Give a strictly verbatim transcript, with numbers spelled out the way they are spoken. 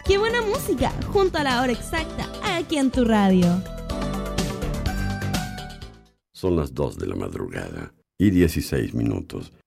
¡Qué buena música! Junto a la hora exacta, aquí en tu radio. Son las dos de la madrugada y dieciséis minutos.